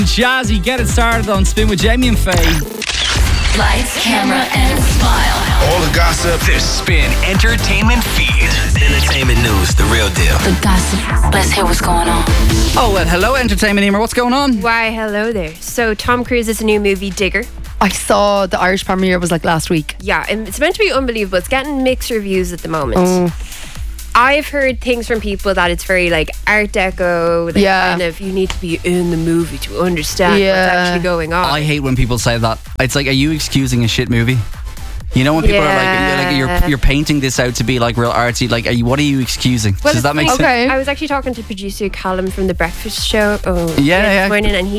Jazzy, get it started on Spin with Jamie and Faye. Lights, camera, and smile. All the gossip. The Spin Entertainment Feed. Entertainment news, the real deal. The gossip. Let's hear what's going on. Oh, well, hello, Entertainment Emer. What's going on? Why, hello there. So, Tom Cruise's new movie, Digger. I saw the Irish premiere was like last week. Yeah, and it's meant to be unbelievable. It's getting mixed reviews at the moment. I've heard things from people that it's very like Art Deco. Kind of, you need to be in the movie to understand what's actually going on. I hate when people say that. It's like, are you excusing a shit movie? You know when people are like you're painting this out to be like real artsy. Like, what are you excusing? Well, does that make sense? Okay. I was actually talking to producer Callum from The Breakfast Show. Yeah. This morning, and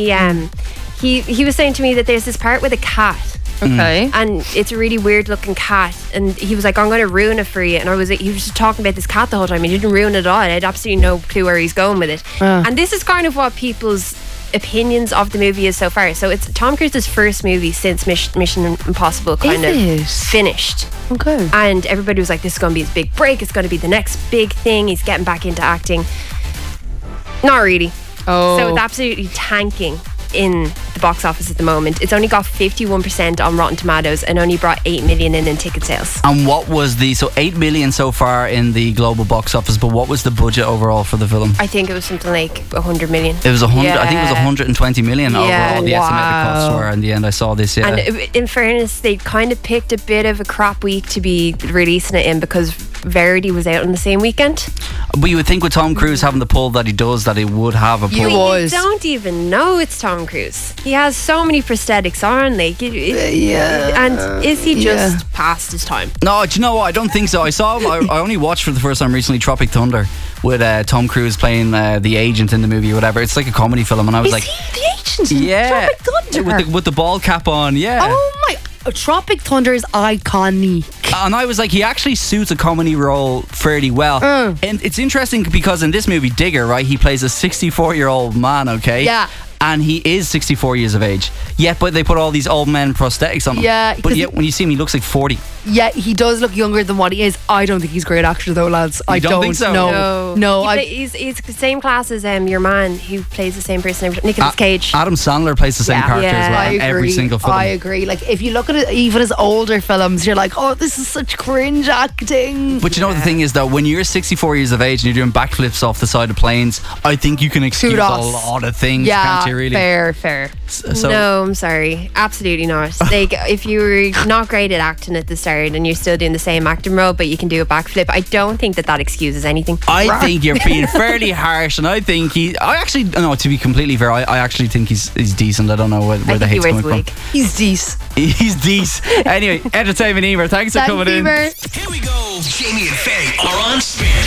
he was saying to me that there's this part with a cat. Okay. And it's a really weird looking cat, and he was like, I'm going to ruin it for you. And he was just talking about this cat the whole time. He didn't ruin it at all. I had absolutely no clue where he's going with it. And this is kind of what people's opinions of the movie is so far. So it's Tom Cruise's first movie since Mission Impossible finished. Okay. And everybody was like, this is going to be his big break, it's going to be the next big thing, he's getting back into acting. Not really. So it's absolutely tanking in the box office at the moment. It's only got 51% on Rotten Tomatoes and only brought 8 million in ticket sales. And what was so 8 million so far in the global box office, but what was the budget overall for the film? I think it was something like 100 million. It was 100. I think it was 120 million overall. The estimated costs were. In the end, I saw this. Yeah. And in fairness, they kind of picked a bit of a crap week to be releasing it in because Verity was out on the same weekend. But you would think with Tom Cruise having the pull that he does, that he would have a pull. You don't even know it's Tom Cruise. He has so many prosthetics on. And is he just past his time? No, do you know what? I don't think so. I saw him. I only watched for the first time recently Tropic Thunder with Tom Cruise playing the agent in the movie or whatever. It's like a comedy film, and I was Is he the agent in Tropic Thunder? with the ball cap on. Yeah. Oh my! Tropic Thunder is iconic. And I was like, he actually suits a comedy role fairly well. And it's interesting because in this movie, Digger, right, he plays a 64-year-old man, okay? Yeah. And he is 64 years of age. Yeah, but they put all these old men prosthetics on him. Yeah. But yet when you see him, he looks like 40. Yeah, he does look younger than what he is. I don't think he's a great actor though, lads. I don't think so? No. He's the same class as your man who plays the same person, Nicolas Cage. Adam Sandler plays the same character as well in every single film. I agree. Like, if you look at it, even his older films, you're like, oh, this is such cringe acting. But you know what the thing is though, when you're 64 years of age and you're doing backflips off the side of planes, I think you can excuse a lot of things, can't you really? Fair. So, no, I'm sorry. Absolutely not. Like, if you were not great at acting at the start and you're still doing the same acting role, but you can do a backflip, I don't think that excuses anything. I think you're being fairly harsh, and I think to be completely fair, I actually think he's decent. I don't know where the hate's coming from. He's decent. He's decent. Anyway, Entertainment Emer, thanks for coming in. Here we go. Jamie and Faye are on Spin.